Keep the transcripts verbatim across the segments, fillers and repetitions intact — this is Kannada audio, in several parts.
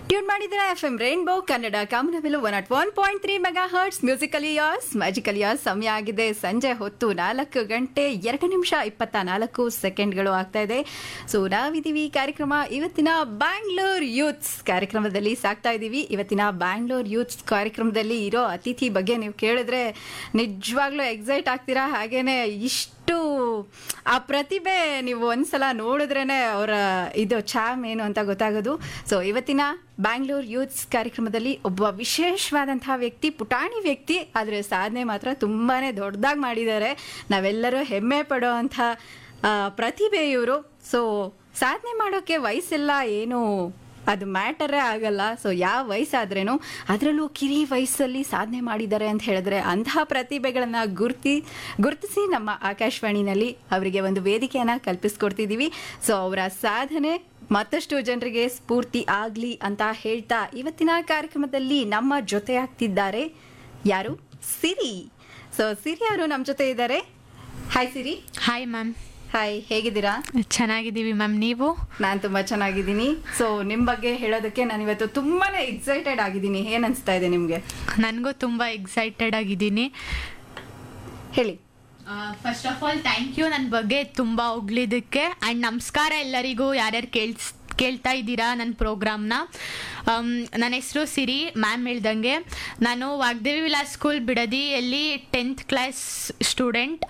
ಟ್ಯೂನ್ ಮಾಡಿದ್ರೆ F M rainbow Kannada Kamanabillu one not one point three mega hertz musical years magical years. ಸಮಯ ಆಗಿದೆ ಸಂಜೆ ಹೊತ್ತು ನಾಲ್ಕು ಗಂಟೆ ಎರಡು ನಿಮಿಷ ಇಪ್ಪತ್ತ ನಾಲ್ಕು ಸೆಕೆಂಡ್ಗಳು ಆಗ್ತಾ ಇದೆ. ಸೊ ನಾವಿದ್ದೀವಿ ಕಾರ್ಯಕ್ರಮ ಇವತ್ತಿನ ಬ್ಯಾಂಗ್ಳೂರ್ ಯೂತ್ಸ್ ಕಾರ್ಯಕ್ರಮದಲ್ಲಿ ಸಾಕ್ತಾ ಇದ್ದೀವಿ. ಇವತ್ತಿನ ಬ್ಯಾಂಗ್ಳೂರ್ ಯೂತ್ಸ್ ಕಾರ್ಯಕ್ರಮದಲ್ಲಿ ಇರೋ ಅತಿಥಿ ಬಗ್ಗೆ ನೀವು ಕೇಳಿದ್ರೆ ನಿಜವಾಗ್ಲೂ ಎಕ್ಸೈಟ್ ಆಗ್ತೀರಾ. ಹಾಗೇನೆ ಇಷ್ಟು ಆ ಪ್ರತಿಭೆ ನೀವು ಒಂದ್ಸಲ ನೋಡಿದ್ರೇನೆ ಅವರ ಇದು ಚಾಮ್ ಏನು ಅಂತ ಗೊತ್ತಾಗೋದು. ಸೊ ಇವತ್ತಿನ ಬ್ಯಾಂಗ್ಳೂರ್ ಯೂತ್ಸ್ ಕಾರ್ಯಕ್ರಮದಲ್ಲಿ ಒಬ್ಬ ವಿಶೇಷವಾದಂತಹ ವ್ಯಕ್ತಿ, ಪುಟಾಣಿ ವ್ಯಕ್ತಿ, ಆದರೆ ಸಾಧನೆ ಮಾತ್ರ ತುಂಬಾನೇ ದೊಡ್ಡದಾಗಿ ಮಾಡಿದ್ದಾರೆ. ನಾವೆಲ್ಲರೂ ಹೆಮ್ಮೆ ಪಡೋವಂಥ ಪ್ರತಿಭೆ ಇವರು. ಸೊ ಸಾಧನೆ ಮಾಡೋಕ್ಕೆ ವಯಸ್ಸೆಲ್ಲ ಏನು ಅದು ಮ್ಯಾಟರೇ ಆಗಲ್ಲ. ಸೊ ಯಾವ ವಯಸ್ಸಾದ್ರೇನು, ಅದರಲ್ಲೂ ಕಿರಿ ವಯಸ್ಸಲ್ಲಿ ಸಾಧನೆ ಮಾಡಿದ್ದಾರೆ ಅಂತ ಹೇಳಿದ್ರೆ ಅಂತಹ ಪ್ರತಿಭೆಗಳನ್ನು ಗುರ್ತಿ ಗುರುತಿಸಿ ನಮ್ಮ ಆಕಾಶವಾಣಿನಲ್ಲಿ ಅವರಿಗೆ ಒಂದು ವೇದಿಕೆಯನ್ನು ಕಲ್ಪಿಸ್ಕೊಡ್ತಿದ್ದೀವಿ. ಸೊ ಅವರ ಸಾಧನೆ ಮತ್ತಷ್ಟು ಜನರಿಗೆ ಸ್ಫೂರ್ತಿ ಆಗಲಿ ಅಂತ ಹೇಳ್ತಾ ಇವತ್ತಿನ ಕಾರ್ಯಕ್ರಮದಲ್ಲಿ ನಮ್ಮ ಜೊತೆ ಆಗ್ತಿದ್ದಾರೆ ಯಾರು, ಸಿರಿ. ಸೊ ಸಿರಿ ಅವರು ನಮ್ಮ ಜೊತೆ ಇದ್ದಾರೆ. ಹಾಯ್ ಸಿರಿ. Hi ma'am. ಹಾಯ್, ಹೇಗಿದ್ದೀರಾ? ಚೆನ್ನಾಗಿದ್ದೀವಿ ಮ್ಯಾಮ್, ನೀವು? ನಾನು ತುಂಬಾ ಚೆನ್ನಾಗಿದ್ದೀನಿ. ಸೊ ನಿಮ್ಮ ಬಗ್ಗೆ ಹೇಳೋದಕ್ಕೆ ನಾನು ಇವತ್ತು ತುಂಬಾನೇ ಎಕ್ಸೈಟೆಡ್ ಆಗಿದ್ದೀನಿ. ಏನ್ ಅನ್ಸ್ತಾ ಇದೆ ನಿಮ್ಗೆ? ನನಗೂ ತುಂಬಾ ಎಕ್ಸೈಟೆಡ್ ಆಗಿದ್ದೀನಿ. ಹೇಳಿ. First of all thank you ನನ್ನ ಬಗ್ಗೆ ತುಂಬ ಹೊಗಳಿದ್ದಕ್ಕೆ. ಆ್ಯಂಡ್ ನಮಸ್ಕಾರ ಎಲ್ಲರಿಗೂ, ಯಾರ್ಯಾರು ಕೇಳ್ಸ್ ಕೇಳ್ತಾ ಇದ್ದೀರಾ ನನ್ನ ಪ್ರೋಗ್ರಾಮ್ನ. ನನ್ನ ಹೆಸರು ಸಿರಿ. ಮ್ಯಾಮ್ ಹೇಳ್ದಂಗೆ ನಾನು Vagdevi Vilas school ಬಿಡದಿಯಲ್ಲಿ tenth class student.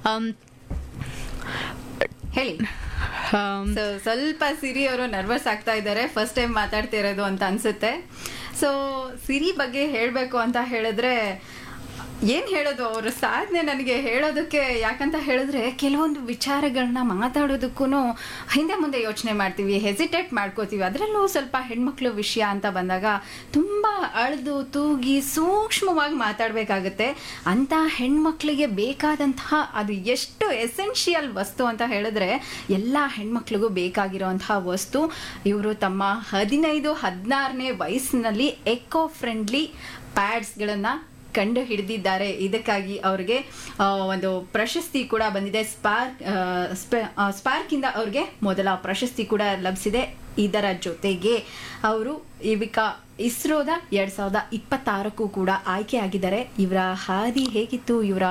ಹೇಳಿ. ಸ್ವಲ್ಪ ಸಿರಿ ಅವರು ನರ್ವಸ್ ಆಗ್ತಾ ಇದ್ದಾರೆ, ಫಸ್ಟ್ ಟೈಮ್ ಮಾತಾಡ್ತಾ ಇರೋದು ಅಂತ ಅನ್ಸುತ್ತೆ. ಸೊ ಸಿರಿ ಬಗ್ಗೆ ಹೇಳಬೇಕು ಅಂತ ಹೇಳಿದ್ರೆ ಏನ್ ಹೇಳೋದು, ಅವ್ರ ಸಾಧನೆ ನನಗೆ ಹೇಳೋದಕ್ಕೆ. ಯಾಕಂತ ಹೇಳಿದ್ರೆ ಕೆಲವೊಂದು ವಿಚಾರಗಳನ್ನ ಮಾತಾಡೋದಕ್ಕೂ ಹಿಂದೆ ಮುಂದೆ ಯೋಚನೆ ಮಾಡ್ತೀವಿ, ಹೆಸಿಟೇಟ್ ಮಾಡ್ಕೋತೀವಿ. ಅದರಲ್ಲೂ ಸ್ವಲ್ಪ ಹೆಣ್ಮಕ್ಳು ವಿಷಯ ಅಂತ ಬಂದಾಗ ತುಂಬ ಅಳ್ದು ತೂಗಿ ಸೂಕ್ಷ್ಮವಾಗಿ ಮಾತಾಡಬೇಕಾಗತ್ತೆ. ಅಂಥ ಹೆಣ್ಮಕ್ಳಿಗೆ ಬೇಕಾದಂತಹ ಅದು ಎಷ್ಟು ಎಸೆನ್ಷಿಯಲ್ ವಸ್ತು ಅಂತ ಹೇಳಿದ್ರೆ ಎಲ್ಲ ಹೆಣ್ಮಕ್ಳಿಗೂ ಬೇಕಾಗಿರೋಂತಹ ವಸ್ತು. ಇವರು ತಮ್ಮ ಹದಿನೈದು ಹದಿನಾರನೇ ವಯಸ್ಸಿನಲ್ಲಿ ಎಕೋ ಫ್ರೆಂಡ್ಲಿ ಪ್ಯಾಡ್ಸ್ಗಳನ್ನು ಕಂಡು ಹಿಡಿದಿದ್ದಾರೆ. ಇದಕ್ಕಾಗಿ ಅವರಿಗೆ ಒಂದು ಪ್ರಶಸ್ತಿ ಕೂಡ ಬಂದಿದೆ. ಸ್ಪಾರ್ಕ್ ಸ್ಪಾರ್ಕ್ ಇಂದ ಅವ್ರಿಗೆ ಮೊದಲ ಪ್ರಶಸ್ತಿ ಕೂಡ ಲಭಿಸಿದೆ. ಇದರ ಜೊತೆಗೆ ಅವರು ಇವಿಕ ಇಸ್ರೋದ ಎರಡ್ ಸಾವಿರದ ಇಪ್ಪತ್ತಾರಕ್ಕೂ ಕೂಡ ಆಯ್ಕೆ ಆಗಿದ್ದಾರೆ. ಇವರ ಹಾದಿ ಹೇಗಿತ್ತು, ಇವರ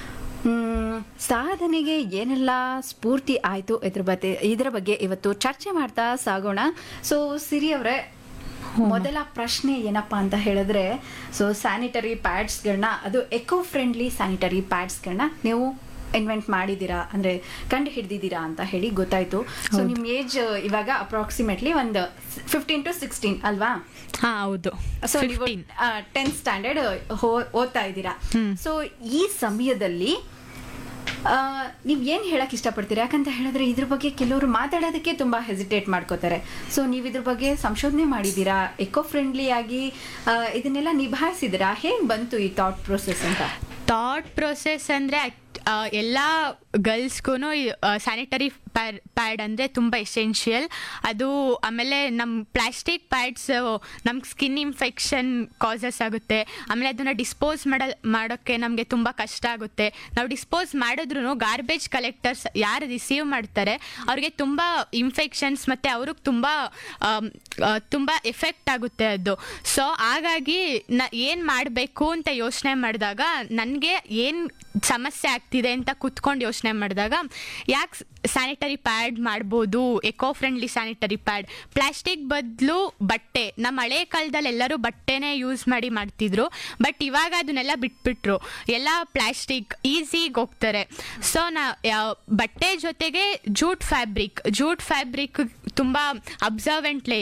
ಸಾಧನೆಗೆ ಏನೆಲ್ಲ ಸ್ಫೂರ್ತಿ ಆಯಿತು, ಇದ್ರ ಬಗ್ಗೆ ಇದರ ಬಗ್ಗೆ ಇವತ್ತು ಚರ್ಚೆ ಮಾಡ್ತಾ ಸಾಗೋಣ. ಸೊ ಸಿರಿ ಅವರೇ, ಮೊದಲ ಪ್ರಶ್ನೆ ಏನಪ್ಪಾ ಅಂತ ಹೇಳಿದ್ರೆ, ಸೊ ಸ್ಯಾನಿಟರಿ ಪ್ಯಾಡ್ಸ್ಗಳನ್ನ, ಅದು ಎಕೋ ಫ್ರೆಂಡ್ಲಿ ಸ್ಯಾನಿಟರಿ ಪ್ಯಾಡ್ಸ್ಗಳನ್ನ ನೀವು ಇನ್ವೆಂಟ್ ಮಾಡಿದ್ದೀರಾ, ಅಂದ್ರೆ ಕಂಡು ಹಿಡಿದಿದ್ದೀರಾ ಅಂತ ಹೇಳಿ ಗೊತ್ತಾಯ್ತು. ಸೊ ನಿಮ್ ಏಜ್ ಇವಾಗ ಅಪ್ರಾಕ್ಸಿಮೇಟ್ಲಿ ಒಂದು ಫಿಫ್ಟೀನ್ ಟು ಸಿಕ್ಸ್ಟೀನ್ ಅಲ್ವಾ? ಹಾ, ಹೌದು. ಸೊ ನೀವು ಟೆಂತ್ ಸ್ಟ್ಯಾಂಡರ್ಡ್ ಓದ್ತಾ ಇದ್ದೀರಾ. ಸೊ ಈ ಸಮಯದಲ್ಲಿ ನೀವು ಏನು ಹೇಳಕ್ ಇಷ್ಟಪಡ್ತೀರಾ? ಯಾಕಂತ ಹೇಳಿದ್ರೆ ಇದ್ರ ಬಗ್ಗೆ ಕೆಲವರು ಮಾತಾಡೋದಕ್ಕೆ ತುಂಬಾ ಹೆಸಿಟೇಟ್ ಮಾಡ್ಕೋತಾರೆ. ಸೊ ನೀವು ಇದ್ರ ಬಗ್ಗೆ ಸಂಶೋಧನೆ ಮಾಡಿದ್ದೀರಾ, ಎಕೋ ಫ್ರೆಂಡ್ಲಿ ಆಗಿ ಇದನ್ನೆಲ್ಲ ನಿಭಾಯಿಸಿದಿರಾ? ಹೇಗೆ ಬಂತು ಈ ಥಾಟ್ ಪ್ರೊಸೆಸ್ ಅಂತ? ಥಾಟ್ ಪ್ರೊಸೆಸ್ ಅಂದರೆ ಎಲ್ಲ ಗರ್ಲ್ಸ್ಗೂ ಸ್ಯಾನಿಟರಿ ಪ್ಯಾಡ್ ಪ್ಯಾಡ್ ಅಂದರೆ ತುಂಬ ಎಸೆನ್ಷಿಯಲ್. ಅದು ಆಮೇಲೆ ನಮ್ಮ ಪ್ಲಾಸ್ಟಿಕ್ ಪ್ಯಾಡ್ಸ್ ನಮ್ಗೆ ಸ್ಕಿನ್ ಇನ್ಫೆಕ್ಷನ್ ಕಾಸಸ್ ಆಗುತ್ತೆ. ಆಮೇಲೆ ಅದನ್ನು ಡಿಸ್ಪೋಸ್ ಮಾಡ ಮಾಡೋಕ್ಕೆ ನಮಗೆ ತುಂಬ ಕಷ್ಟ ಆಗುತ್ತೆ. ನಾವು ಡಿಸ್ಪೋಸ್ ಮಾಡಿದ್ರು ಗಾರ್ಬೇಜ್ ಕಲೆಕ್ಟರ್ಸ್ ಯಾರು ರಿಸೀವ್ ಮಾಡ್ತಾರೆ ಅವ್ರಿಗೆ ತುಂಬ ಇನ್ಫೆಕ್ಷನ್ಸ್ ಮತ್ತು ಅವ್ರಿಗೆ ತುಂಬ ತುಂಬ ಎಫೆಕ್ಟ್ ಆಗುತ್ತೆ ಅದು. ಸೊ ಹಾಗಾಗಿ ನ ಏನು ಮಾಡಬೇಕು ಅಂತ ಯೋಚನೆ ಮಾಡಿದಾಗ ನನಗೆ ಏನು ಸಮಸ್ಯೆ ಆಗ್ತಿದೆ ಅಂತ ಕುತ್ಕೊಂಡು ಯೋಚನೆ ಮಾಡಿದಾಗ ಯಾಕೆ ಸ್ಯಾನಿಟರಿ ಪ್ಯಾಡ್ ಮಾಡ್ಬೋದು, eco friendly sanitary pad. Plastic ಬದಲು ಬಟ್ಟೆ. ನಮ್ಮ ಹಳೆ ಕಾಲದಲ್ಲಿ ಎಲ್ಲರೂ ಬಟ್ಟೆನೇ ಯೂಸ್ ಮಾಡಿ ಮಾಡ್ತಿದ್ರು, ಬಟ್ ಇವಾಗ ಅದನ್ನೆಲ್ಲ ಬಿಟ್ಬಿಟ್ರು. ಎಲ್ಲ ಪ್ಲಾಸ್ಟಿಕ್ ಈಸಿಗೆ ಹೋಗ್ತಾರೆ. ಸೊ ನಾ ಬಟ್ಟೆ ಜೊತೆಗೆ ಜೂಟ್ ಫ್ಯಾಬ್ರಿಕ್ ಜೂಟ್ ಫ್ಯಾಬ್ರಿಕ್ ತುಂಬ ಅಬ್ಸರ್ವೆಂಟ್